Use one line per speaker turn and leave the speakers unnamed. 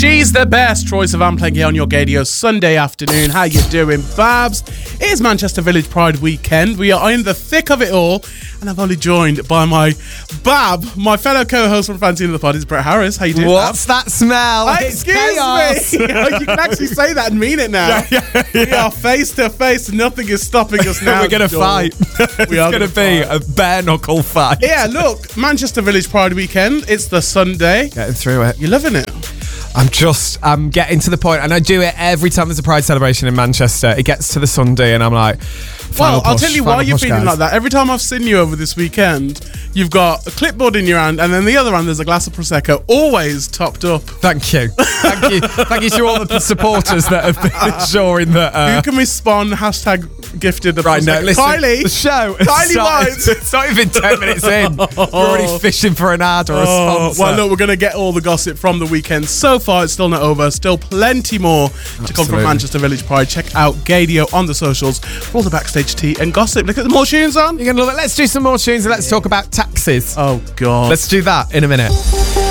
She's the best. Troye Sivan playing here on your Gaydio Sunday afternoon. How you doing, Babs? It is Manchester Village Pride weekend. We are in the thick of it all, and I'm only joined by my fellow co-host from Fancy in the Pod, is Brett Harris. How you doing,
What's that smell?
Excuse me. You can actually say that and mean it now. We are face to face. Nothing is stopping us now.
We're going to fight. It's going to be a bare knuckle fight.
Yeah, look, Manchester Village Pride weekend. It's the Sunday.
Getting through it.
You're loving it.
I'm getting to the point, and I do it every time there's a Pride celebration in Manchester. It gets to the Sunday, and I'm like,
well, I'll tell you why you're feeling like that. Every time I've seen you over this weekend, you've got a clipboard in your hand, and then the other hand there's a glass of Prosecco, always topped up.
Thank you. Thank you to all the supporters that have been ensuring that.
Who can we spawn hashtag gifted the
right
Prosecco?
now? Listen,
Kylie.
The show.
Kylie White.
It's not even 10 minutes in. You're already fishing for an ad or a sponsor.
Well, look, we're going to get all the gossip from the weekend. So far, it's still not over. Still plenty more to come from Manchester Village Pride. Check out Gaydio on the socials for all the backstage tea and gossip. Look at the more tunes on.
You're going to love it. Let's do some more tunes and let's talk about taxes.
Oh, God.
Let's do that in a minute.